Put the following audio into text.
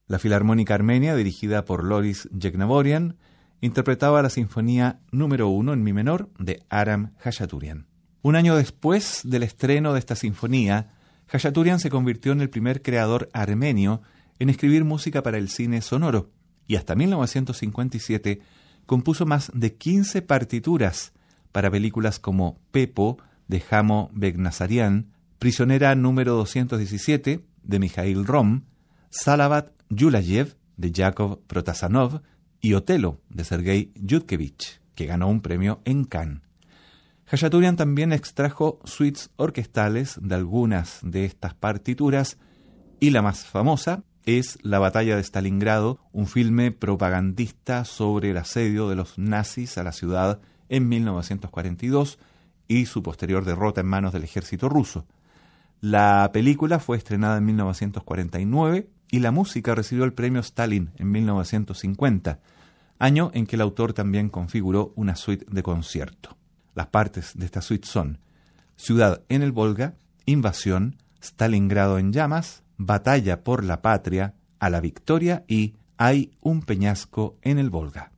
La Filarmónica Armenia, dirigida por Loris Yegnaborian, interpretaba la Sinfonía número 1 en mi menor de Aram Khachaturian. Un año después del estreno de esta sinfonía, Khachaturian se convirtió en el primer creador armenio en escribir música para el cine sonoro, y hasta 1957 compuso más de 15 partituras para películas como Pepo, de Hamo Begnazarian, Prisionera número 217, de Mikhail Rom, Salavat Yulayev, de Yakov Protasanov, y Otelo, de Sergei Yudkevich, que ganó un premio en Cannes. Khachaturian también extrajo suites orquestales de algunas de estas partituras, y la más famosa es La Batalla de Stalingrado, un filme propagandista sobre el asedio de los nazis a la ciudad en 1942 y su posterior derrota en manos del ejército ruso. La película fue estrenada en 1949 y la música recibió el premio Stalin en 1950, año en que el autor también configuró una suite de concierto. Las partes de esta suite son Ciudad en el Volga, Invasión, Stalingrado en llamas, Batalla por la patria, A la victoria y Hay un peñasco en el Volga.